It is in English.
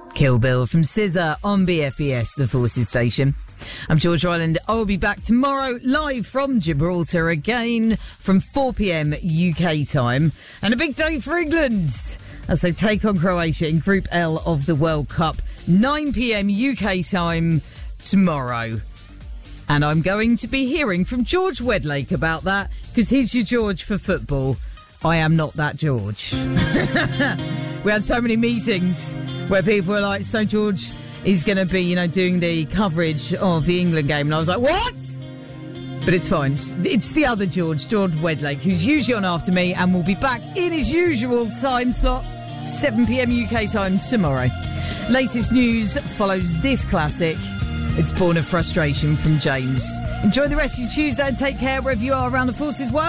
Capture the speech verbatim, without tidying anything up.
Kill Bill from S Z A on B F E S, the Forces station. I'm George Ryland. I'll be back tomorrow live from Gibraltar again from four p.m. U K time. And a big day for England as they take on Croatia in Group L of the World Cup. nine p.m. U K time tomorrow. And I'm going to be hearing from George Wedlake about that, because he's your George for football. I am not that George. We had so many meetings where people were like, so George is going to be, you know, doing the coverage of the England game. And I was like, what? But it's fine. It's, it's the other George, George Wedlake, who's usually on after me and will be back in his usual time slot, seven p.m. U K time tomorrow. Latest news follows this classic. It's Born of Frustration from James. Enjoy the rest of your Tuesday and take care wherever you are around the Forces world.